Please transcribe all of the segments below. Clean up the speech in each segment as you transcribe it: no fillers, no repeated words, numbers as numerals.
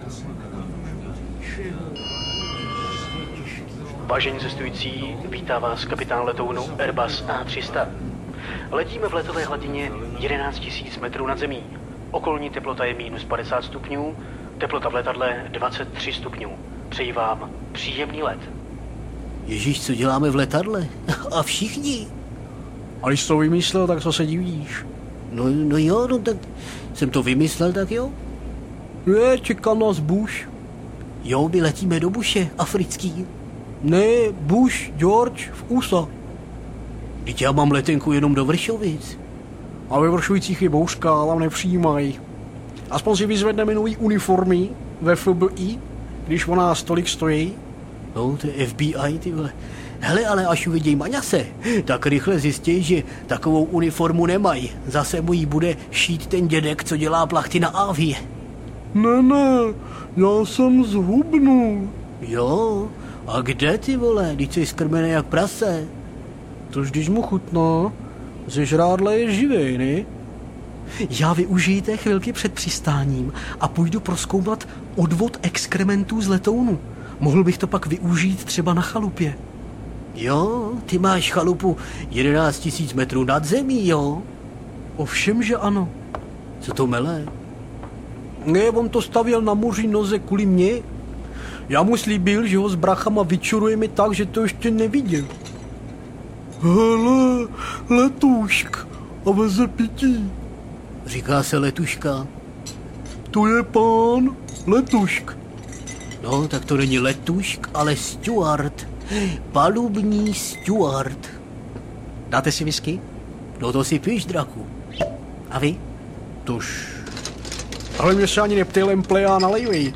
Vážení cestující, vítá vás kapitán letounu Airbus A300. Letíme v letové hladině 11 000 metrů nad zemí. Okolní teplota je minus 50 stupňů, teplota v letadle 23 stupňů. Přeji vám příjemný let. Ježíš, co děláme v letadle? A všichni? A když jsi to vymyslel, tak co se divíš? No jo, no tak jsem to vymyslel, tak jo. Čeká nás Bush. Jo, my letíme do Bushe, africký. Ne, Bush, George, v USA. Teď já mám letenku jenom do Vršovic. A ve Vršovicích je bouřka, tam nepřijímají. Aspoň si vyzvedneme nový uniformy ve FBI, když o nás tolik stojí. No, to je FBI, ty vole. Hele, ale až uviděj Maňase, tak rychle zjistí, že takovou uniformu nemají. Zase mu jí bude šít ten dědek, co dělá plachty na Avie. Ne, já jsem zhubnul. Jo, a kde, ty vole, když jsi skrmený jak prase? Tož když mu chutná, ze žrádle je živej, ne? Já využiji té chvilky před přistáním a půjdu prozkoumat odvod exkrementů z letounu. Mohl bych to pak využít třeba na chalupě. Jo, ty máš chalupu 11 000 metrů nad zemí, jo? Ovšem, že ano. Co to mele? Ne, on to stavěl na moři noze kvůli mě. Já mu slíbil, že ho s brachama vyčurujeme tak, že to ještě neviděl. Hele, letušk a veze pití. Říká se letuška. To je pán letušk. No, tak to není letušk, ale steward. Palubní steward. Dáte si whisky? No to si píš, draku. A vy? Tož. Ale mě se ani neptej, lemple a nalejvej.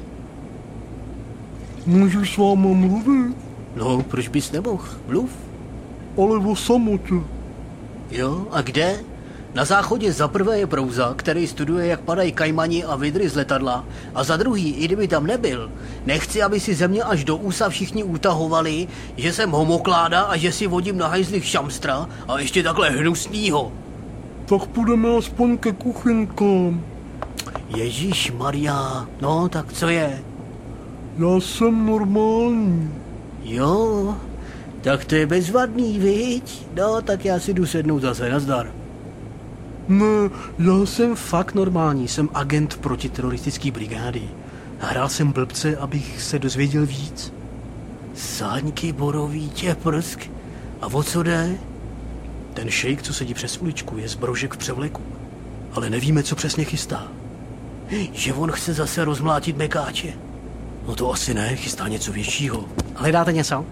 Můžu s váma mluvit? No, proč bys nemohl? Mluv. Ale o samotě. Jo, a kde? Na záchodě za prvé je Prouza, který studuje, jak padají kajmani a vidry z letadla. A za druhý, i kdyby tam nebyl, nechci, aby si ze mě až do úsa všichni utahovali, že jsem homokláda a že si vodím na hajzlích šamstra a ještě takhle hnusnýho. Tak půjdeme aspoň ke kuchynkám. Ježíš Maria, no tak co je? Já jsem normální. Jo, tak to je bezvadný, viď? No, tak já si jdu sednout zase, nazdar. Ne, Já jsem fakt normální, jsem agent protiteroristické brigády. Hrál jsem blbce, abych se dozvěděl víc. Sáňky borový tě prsk. A o co jde? Ten šejk, co sedí přes uličku, je zbrožek v převleku. Ale nevíme, co přesně chystá. Že on chce zase rozmlátit mekáče. No to asi ne, chystá něco většího. Hledáte něco?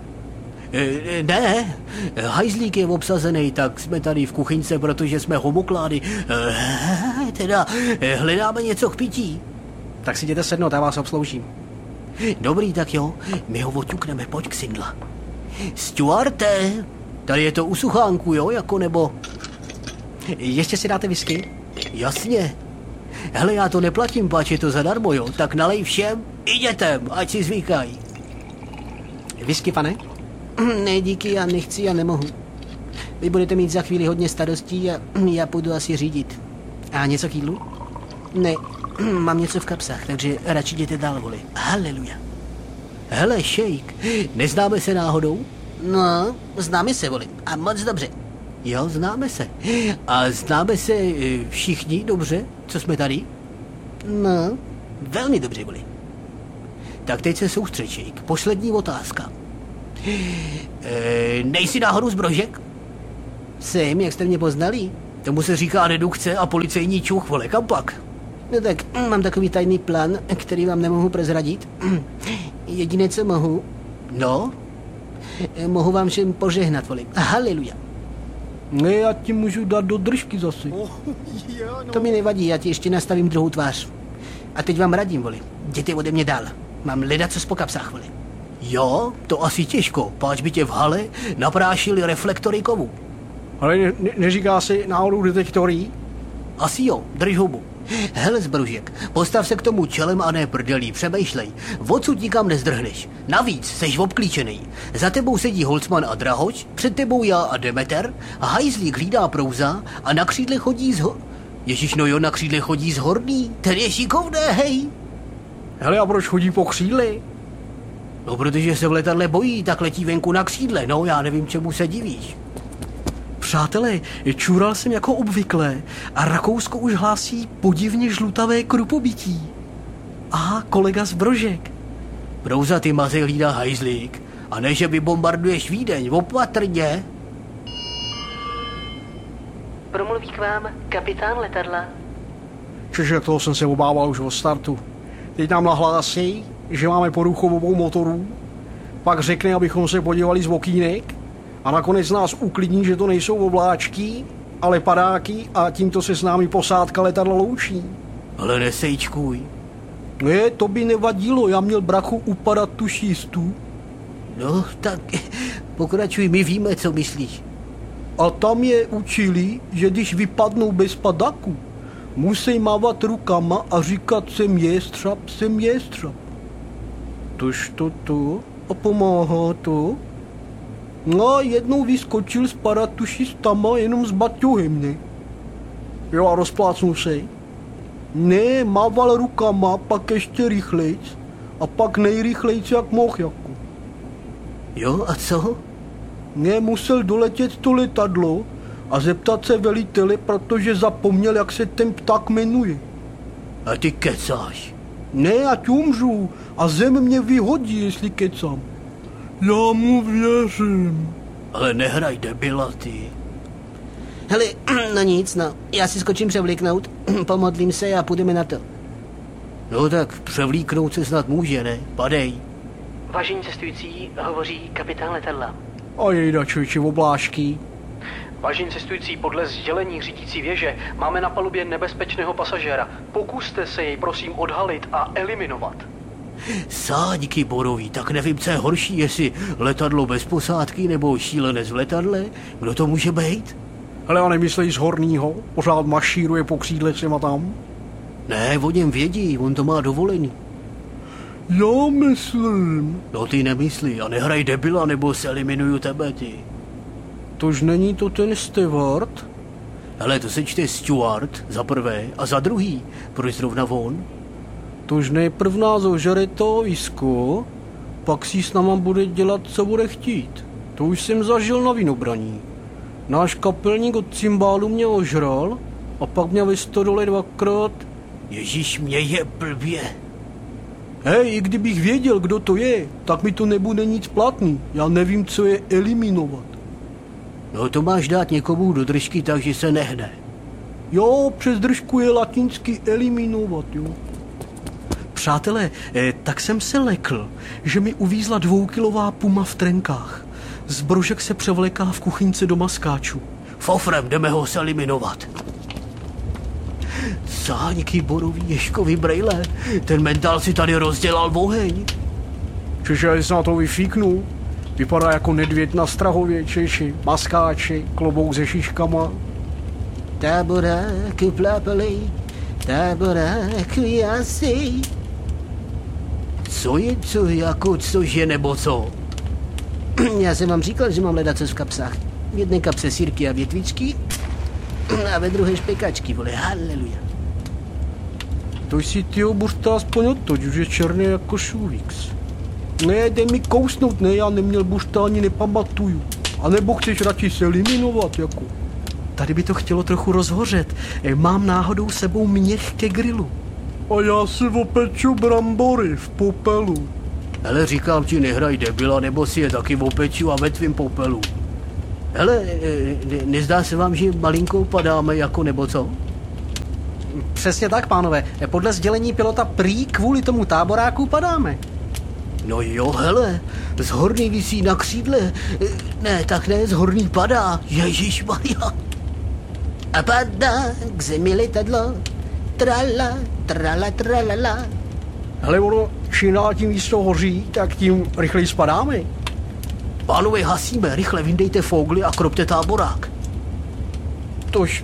Ne, hajzlík je obsazený, tak jsme tady v kuchyňce, protože jsme homoklády. Teda hledáme něco k pití. Tak si jděte sednout, já vás obsloužím. Dobrý, tak jo, my ho oťukneme, pojď k Sindla. Stuarte, tady je to u suchánku, jo, jako nebo... Ještě si dáte whisky? Jasně. Hele, já to neplatím, páč je to zadarmo, jo, tak nalej všem i dětem, ať si zvykají. Whisky, pane? Ne, díky, já nechci, já nemohu. Vy budete mít za chvíli hodně starostí a já půjdu asi řídit. A něco k jídlu? Ne, mám něco v kapsách, takže radši jděte dál, voli. Haleluja. Hele, šejk, neznáme se náhodou? No, známe se, voli, a moc dobře. Jo, známe se. A známe se všichni dobře, co jsme tady? No, velmi dobře, voli. Tak teď se soustřeď, šejk. Poslední otázka. Nejsi náhodou zbrožek? Jsem, jak jste mě poznali? Tomu se říká redukce a policejní čuch, vole, kam pak? No tak, mám takový tajný plán, který vám nemohu prozradit. Jediné, co mohu, no, mohu vám všem požehnat, vole. Haleluja. Ne, já ti můžu dát do držky zase. To mi nevadí, já ti ještě nastavím druhou tvář. A teď vám radím, vole, jděte ode mě dál. Mám ledaco po kapsách, vole. Jo, to asi těžko, páč by tě v hale naprášili reflektory kovu. Ale neříká si náhodou detektorí? Asi jo, drž hubu. Hele, zbružek, postav se k tomu čelem a ne prdelí, přemýšlej. Odsud nikam nezdrhneš. Navíc seš obklíčený. Za tebou sedí Holcman a Drahoč, před tebou já a Demeter, a hajzlík hlídá Prouza a na křídle chodí Ježiš, no jo, na křídle chodí z Horný, ten je šikovné, hej. Hele, a proč chodí po křídli? No, protože se v letadle bojí, tak letí venku na křídle. No, já nevím, čemu se divíš. Přátelé, čural jsem jako obvykle a Rakousko už hlásí podivně žlutavé krupobytí. Aha, kolega z Brožek. Brouza, ty maze hlídá hajzlík. A ne, že vybombarduješ Vídeň, opatrně. Promluví k vám kapitán letadla. Čiže toho jsem se obával už od startu. Teď nám nahlásí, že máme poruchu obou motorů, pak řekne, abychom se podívali z okýnek a nakonec nás uklidní, že to nejsou obláčky, ale padáky a tímto se s námi posádka letadla loučí. Ale nesejčkuj. Ne, to by nevadilo, já měl brachu u parašutistů. No, tak pokračuj, my víme, co myslíš. A tam je učili, že když vypadnou bez padáku, musí mávat rukama a říkat jsem jestřab. Tož to a pomáhá to. No a jednou vyskočil s parašutistama jenom s baťohem, ne? Jo, a rozplácnul se. Ne, mával rukama, pak ještě rychlejc a pak nejrychlejc jak mohl jako. Jo, a co? Ne, musel doletět to letadlo a zeptat se velitele, protože zapomněl, jak se ten pták jmenuje. A ty kecáš. Ne, ať umřu a zem mě vyhodí, jestli kecám. Já mu věřím. Ale nehraj debila, ty. Hele, no nic, no. Já si skočím převlíknout, pomodlím se a půjdeme na to. No tak převlíknout se snad může, ne? Padej. Vážení cestující, hovoří kapitán letadla. A jejda, člověče, oblášky. Vážení cestující, podle sdělení řídící věže máme na palubě nebezpečného pasažéra. Pokuste se jej prosím odhalit a eliminovat. Sáďky borový, tak nevím, co je horší, jestli letadlo bez posádky nebo šílenec v letadle. Kdo to může být? Hele, a nemyslej z horního, pořád mašíruje po křídle sem a tam. Ne, o něm vědí, on to má dovolený. Já myslím. No ty nemyslí a nehraj debila, nebo se eliminuju tebe, ty. Tož není to ten steward? Hele, to se čte Stuart za prvé a za druhý. Proč zrovna on? Tož nejprv nás ožere to visko, pak si s náma bude dělat, co bude chtít. To už jsem zažil na Vinobraní. Náš kapelník od cymbálu mě ožral a pak mě ve stodole dvakrát. Ježíš, mě je blbě. Hej, i kdybych věděl, kdo to je, tak mi to nebude nic platný. Já nevím, co je eliminovat. No to máš dát někomu do držky, takže se nehne. Jo, přes držku je latinsky eliminovat, jo. Přátelé, tak jsem se lekl, že mi uvízla 2kilová puma v trenkách. Zbrožek se převleká v kuchyňce do maskáčů. Fofrem, jdeme ho se eliminovat. Sáňky borový ješkový brejle, ten mentál si tady rozdělal oheň. Čiže se na to vyfíknu. Vypadá jako nedvěd na Strahově, Češi, maskáči, klobouk se šiškama. Táboráky plápalej, táboráky jasej. Co je, cože nebo co? Já jsem vám říkal, že mám ledacos v kapsách. V jedné kapse sýrky a větvičky a ve druhé špekačky, vole, haleluja. To si ty obuřta aspoň odtoď, už je černý jako šuvíks. Ne, dej mi kousnout, ne, já neměl buřta ani nepamatuju. A nebo chceš radši se eliminovat, jako? Tady by to chtělo trochu rozhořet. Mám náhodou sebou měch ke grilu. A já si opeču brambory v popelu. Hele, říkám ti, nehraj debila, nebo si je taky opeču a ve tvým popelu. Hele, nezdá se vám, že malinko padáme jako nebo co? Přesně tak, pánové. Podle sdělení pilota prý kvůli tomu táboráku padáme. No jo, hele, z horný visí na křídle. Ne, tak ne, z horný padá. Ježišmarja. A padá k zemi letadlo, trala, trala, tralala. Hele, ono, čím dál tím víc to hoří, tak tím rychleji spadáme. Pánové, hasíme, rychle vyndejte fogly a kropte táborák. Tož.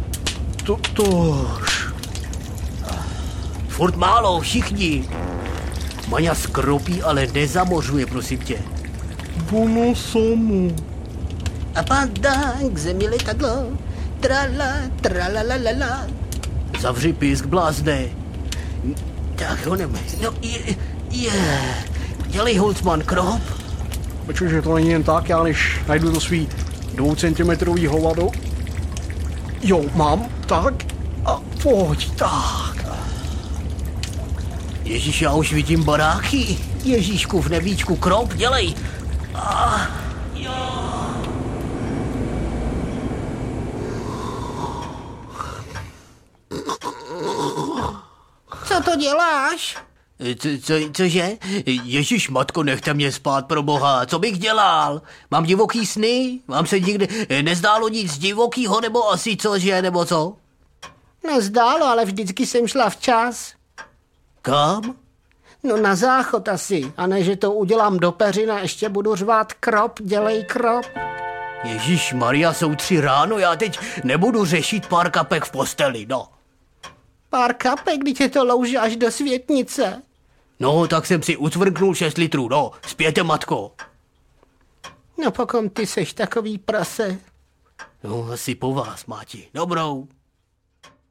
Furt málo, všichni. Maňa skropí, ale nezamořuje, prosím tě. Ono samo. A padá k zemi letadlo, trala, tralalalala. Zavři pisk, blázne. Tak honeme. No je. Dělej, Holzman, krop. Počuji, že to není jen tak, já než najdu to svý 2 centimetrový hovado. Jo, mám, tak. A pojď, tak. Ježíš, já už vidím baráky. Ježíšku, v nebíčku, krop, dělej. Co to děláš? Cože? Ježíš matko, nechte mě spát, pro boha. Co bych dělal? Mám divoký sny? Vám se nikdy nezdálo nic divokýho, nebo asi cože, nebo co? Nezdálo, ale vždycky jsem šla včas. Kam? No na záchod asi. A ne, že to udělám do peřin a ještě budu řvát krop, dělej krop. Ježíš Maria, jsou 3 ráno, já teď nebudu řešit pár kapek v posteli, no. Pár kapek, když je to louže až do světnice. No, tak jsem si ucvrknul 6 litrů, no, zpěte, matko. No pokud ty seš takový prase. No, asi po vás, Máti. Dobrou.